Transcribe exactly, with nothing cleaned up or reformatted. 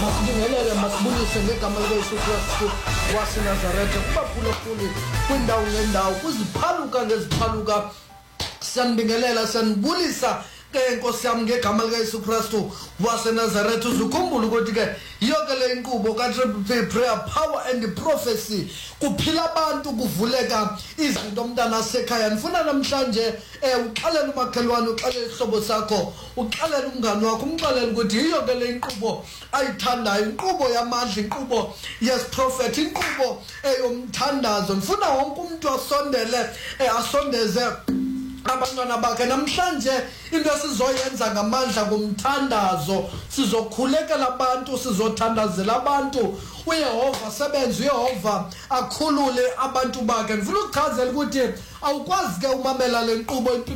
Masibingelele masibulise ngegama likaYesu Kristu waseNazaretha kubaphulaphuli kwindawo ngendawo kuziphaluka ngeziphaluka. Siyanibingelela siyanibulisa ke Nkosi yami ngegama likaYesu Kristu waseNazaretha. Uzukhumbula ukuthi ke yonke le inkqubo ka-Triple Prayer Power and Prophecy kuphila abantu kuvuleka izinto umntana asekhaya. Ndifuna namhlanje uxelele umakhelwane, uxelele isihlobo sakho, uxelele umngane wakho, umxelele ukuthi yonke le inkqubo ayithandayo, inkqubo yamandla, inkqubo yesiprofethi, inkqubo eyomthandazo. Ndifuna wonke umuntu asondele asondeze abantwana bakhe. Namhlanje into esizoyenza ngamandla ngomthandazo, sizokhulekela abantu, sizothandazela abantu. uYehova sebenza, uYehova akhulule abantu bakhe. Ndifuna ukuchazela ukuthi awukwazi ke umamela le nkqubo